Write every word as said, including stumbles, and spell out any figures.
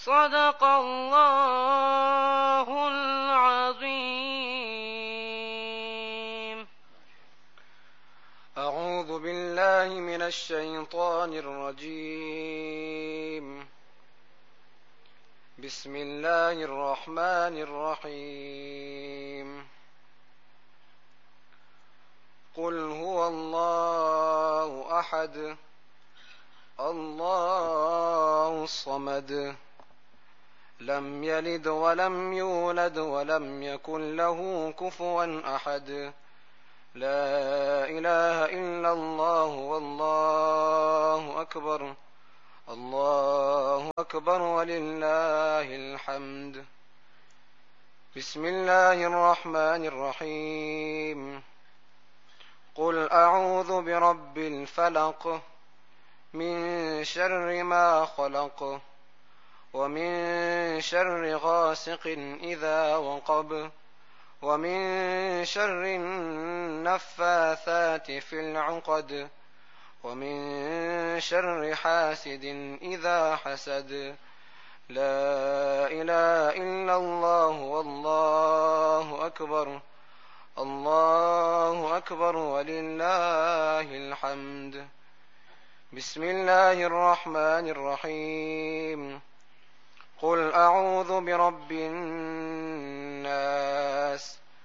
صدق الله العظيم. أعوذ بالله من الشيطان الرجيم. بسم الله الرحمن الرحيم. قل هو الله أحد الله الصمد لم يلد ولم يولد ولم يكن له كفوا أحد. لا إله إلا الله والله أكبر الله أكبر ولله الحمد. بسم الله الرحمن الرحيم. قل أعوذ برب الفلق من شر ما خلق ومن شر غاسق إذا وقب ومن شر النفاثات في العقد ومن شر حاسد إذا حسد. لا إله إلا الله والله أكبر الله أكبر ولله الحمد. بسم الله الرحمن الرحيم. قل أعوذ برب الناس